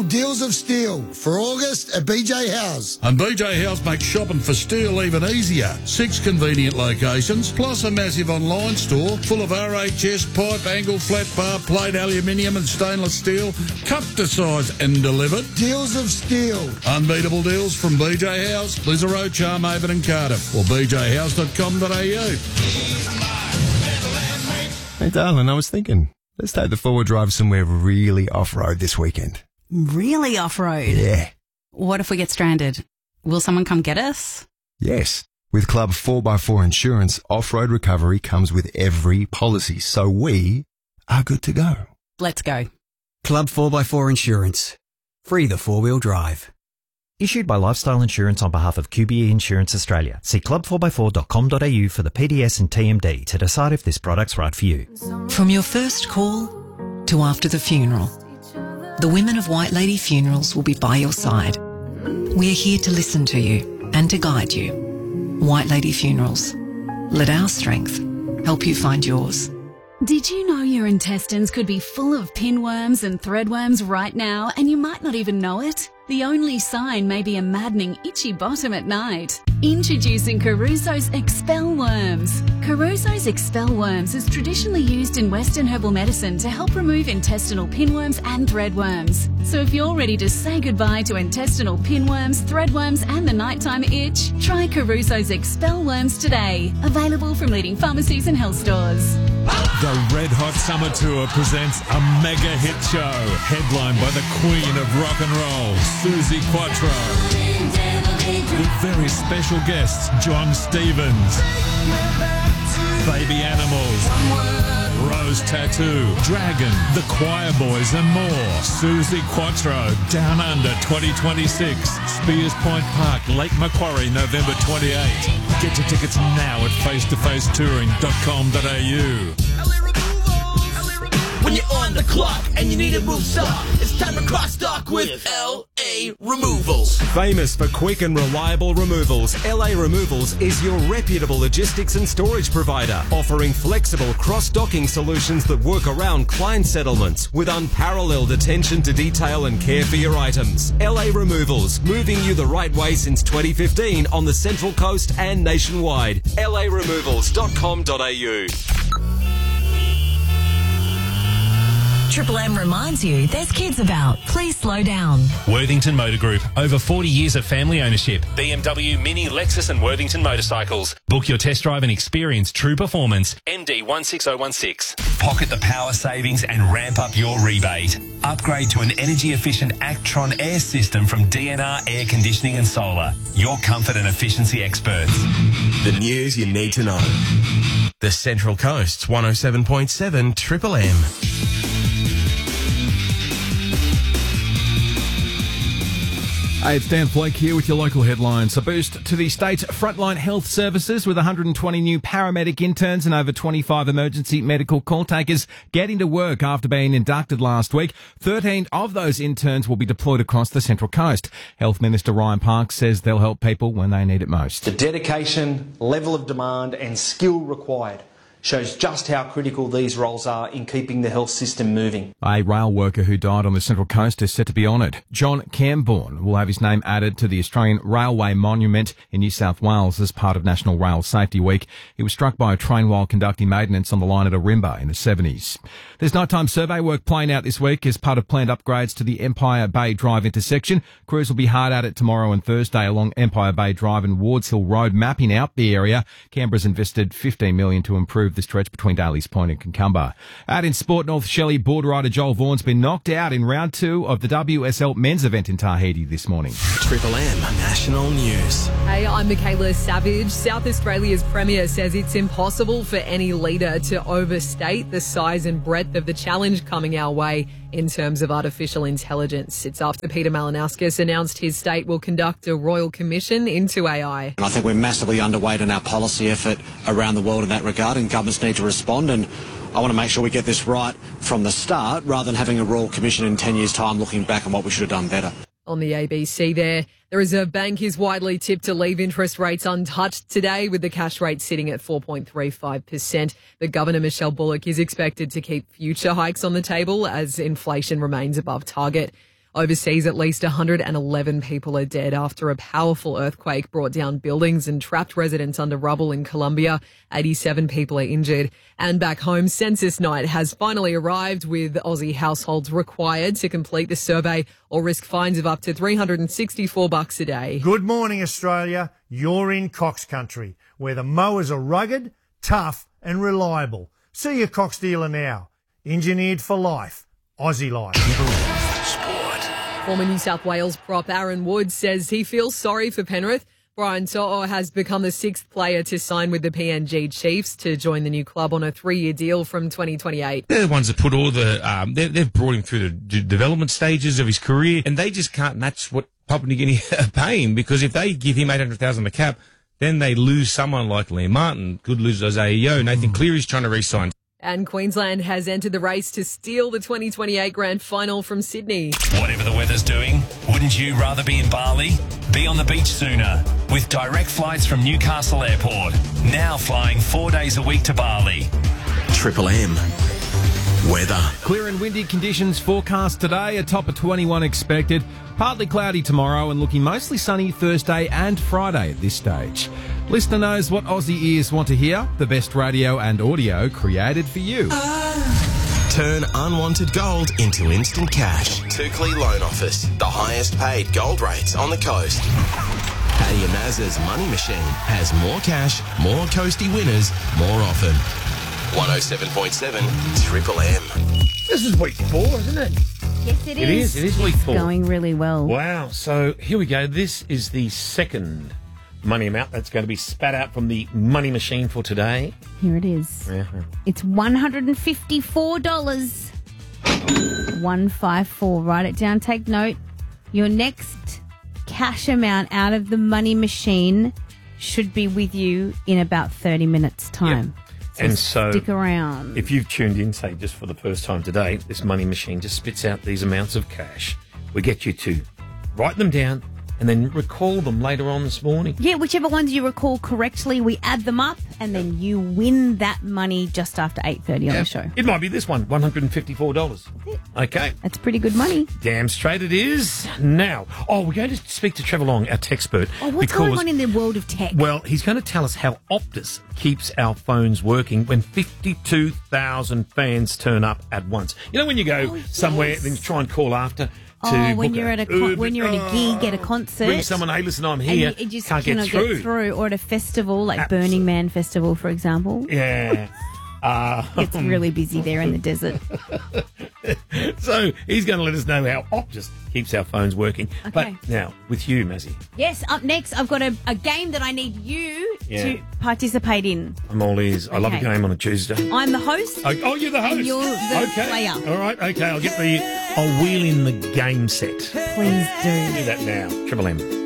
Deals of steel for August at BJ House. And BJ House makes shopping for steel even easier. 6 convenient locations, plus a massive online store full of RHS, pipe, angle, flat bar, plate, aluminium and stainless steel, cut to size and delivered. Deals of steel. Unbeatable deals from BJ House, Lisarow, Charmhaven and Cardiff, or bjhouse.com.au. Hey, darling, I was thinking, let's take the four-wheel drive somewhere really off-road this weekend. Really off-road? Yeah. What if we get stranded? Will someone come get us? Yes. With Club 4x4 Insurance, off-road recovery comes with every policy, so we are good to go. Let's go. Club 4x4 Insurance. Free the four-wheel drive. Issued by Lifestyle Insurance on behalf of QBE Insurance Australia. See club4x4.com.au for the PDS and TMD to decide if this product's right for you. From your first call to after the funeral, the women of White Lady Funerals will be by your side. We are here to listen to you and to guide you. White Lady Funerals. Let our strength help you find yours. Did you know your intestines could be full of pinworms and threadworms right now and you might not even know it? The only sign may be a maddening itchy bottom at night. Introducing Caruso's Expel Worms. Caruso's Expel Worms is traditionally used in Western herbal medicine to help remove intestinal pinworms and threadworms. So if you're ready to say goodbye to intestinal pinworms, threadworms and the nighttime itch, try Caruso's Expel Worms today. Available from leading pharmacies and health stores. The Red Hot Summer Tour presents a mega hit show, headlined by the Queen of Rock and Roll, Suzi Quatro. With very special guests, John Stevens, Baby Animals, Rose Tattoo, Dragon, The Choir Boys and more. Suzi Quatro, Down Under 2026, Spears Point Park, Lake Macquarie, November 28. Get your tickets now at facetofacetouring.com.au. When you're on the clock and you need to move stock, it's time to cross stock with LA Removals. Famous for quick and reliable removals, LA Removals is your reputable logistics and storage provider, offering flexible cross-docking solutions that work around client settlements with unparalleled attention to detail and care for your items. LA Removals, moving you the right way since 2015 on the Central Coast and nationwide. laremovals.com.au. Triple M reminds you there's kids about. Please slow down. Worthington Motor Group. Over 40 years of family ownership. BMW, Mini, Lexus and Worthington Motorcycles. Book your test drive and experience true performance. MD 16016. Pocket the power savings and ramp up your rebate. Upgrade to an energy-efficient Actron air system from DNR Air Conditioning and Solar. Your comfort and efficiency experts. The news you need to know. The Central Coast's 107.7 Triple M. Hey, it's Dan Flake here with your local headlines. A boost to the state's frontline health services with 120 new paramedic interns and over 25 emergency medical call takers getting to work after being inducted last week. 13 of those interns will be deployed across the Central Coast. Health Minister Ryan Parks says they'll help people when they need it most. The dedication, level of demand and skill required shows just how critical these roles are in keeping the health system moving. A rail worker who died on the Central Coast is set to be honoured. John Camborne will have his name added to the Australian Railway Monument in New South Wales as part of National Rail Safety Week. He was struck by a train while conducting maintenance on the line at Ourimbah in the 70s. There's nighttime survey work playing out this week as part of planned upgrades to the Empire Bay Drive intersection. Crews will be hard at it tomorrow and Thursday along Empire Bay Drive and Wards Hill Road, mapping out the area. Canberra's invested $15 million to improve the stretch between Daly's Point and Concumba. Out in sport, North Shelley board rider Joel Vaughan's been knocked out in round 2 of the WSL men's event in Tahiti this morning. Triple M National News. Hey, I'm Michaela Savage. South Australia's Premier says it's impossible for any leader to overstate the size and breadth of the challenge coming our way in terms of artificial intelligence. It's after Peter Malinauskas announced his state will conduct a royal commission into AI. And I think we're massively underweight in our policy effort around the world in that regard, and governments need to respond. And I want to make sure we get this right from the start rather than having a royal commission in 10 years' time looking back on what we should have done better. On the ABC there, the Reserve Bank is widely tipped to leave interest rates untouched today, with the cash rate sitting at 4.35%. But Governor Michelle Bullock is expected to keep future hikes on the table as inflation remains above target. Overseas, at least 111 people are dead after a powerful earthquake brought down buildings and trapped residents under rubble in Colombia. 87 people are injured. And back home, Census Night has finally arrived, with Aussie households required to complete the survey or risk fines of up to $364 a day. Good morning, Australia. You're in Cox Country, where the mowers are rugged, tough and reliable. See your Cox dealer now. Engineered for life. Aussie life. Former New South Wales prop Aaron Wood says he feels sorry for Penrith. Brian To'o has become the 6th player to sign with the PNG Chiefs to join the new club on a 3-year deal from 2028. They're the ones that put all the, they've brought him through the development stages of his career, and they just can't match what Papua New Guinea are paying, because if they give him $800,000 a cap, then they lose someone like Liam Martin, could lose Isaiah Yeo. Nathan Cleary's trying to re-sign. And Queensland has entered the race to steal the 2028 Grand Final from Sydney. Whatever the weather's doing, wouldn't you rather be in Bali? Be on the beach sooner with direct flights from Newcastle Airport. Now flying 4 days a week to Bali. Triple M. Weather. Clear and windy conditions forecast today, a top of 21 expected. Partly cloudy tomorrow and looking mostly sunny Thursday and Friday at this stage. Listener knows what Aussie ears want to hear. The best radio and audio created for you. Turn unwanted gold into instant cash. Tukli Loan Office. The highest paid gold rates on the coast. Paddy Mazza's Money Machine has more cash, more coasty winners, more often. 107.7 Triple M. This is week 4, isn't it? Yes, it is. It is week 4. It's going really well. Wow. So here we go. This is the second money amount that's going to be spat out from the money machine for today. Here it is. Yeah. It's $154. 154. Write it down. Take note. Your next cash amount out of the money machine should be with you in about 30 minutes' time. Yep. And so stick around. If you've tuned in, say, just for the first time today, this money machine just spits out these amounts of cash. We get you to write them down and then recall them later on this morning. Yeah, whichever ones you recall correctly, we add them up and then you win that money just after 8:30 on the show. It might be this one, $154. Okay. That's pretty good money. Damn straight it is. Now, we're going to speak to Trevor Long, our tech expert. What's going on in the world of tech? Well, he's going to tell us how Optus keeps our phones working when 52,000 fans turn up at once. You know when you go somewhere, then you try and call after. When you're at a gig at a concert, ring someone, hey, listen, I'm here. And you just can't cannot get through. Or at a festival like Burning Man Festival, for example. Yeah. It's really busy there in the desert. So he's going to let us know how Optus keeps our phones working. Okay. But now, with you, Mazzy. Yes, up next, I've got a game that I need you to participate in. I'm all ears. I love a game on a Tuesday. I'm the host. Oh, you're the host. And you're the player. All right, okay. I'll wheel in the game set. Please do. Do that now. Triple M.